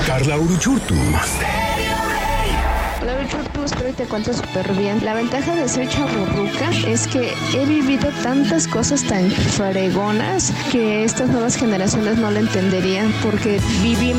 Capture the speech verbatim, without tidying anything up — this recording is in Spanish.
Carla Uruchurtu. Hola, Uruchurtu, espero que te encuentres súper bien. La ventaja de ser chavorruca es que he vivido tantas cosas tan fregonas que estas nuevas generaciones no lo entenderían, porque vivimos